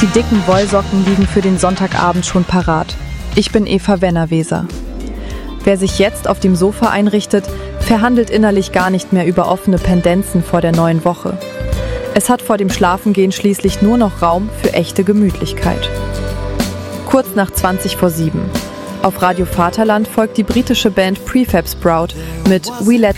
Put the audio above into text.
Die dicken Wollsocken liegen für den Sonntagabend schon parat. Ich bin Eva Wennerweser. Wer sich jetzt auf dem Sofa einrichtet, verhandelt innerlich gar nicht mehr über offene Pendenzen vor der neuen Woche. Es hat vor dem Schlafengehen schließlich nur noch Raum für echte Gemütlichkeit. Kurz nach 7:20. Auf Radio Vaterland folgt die britische Band Prefab Sprout mit We Let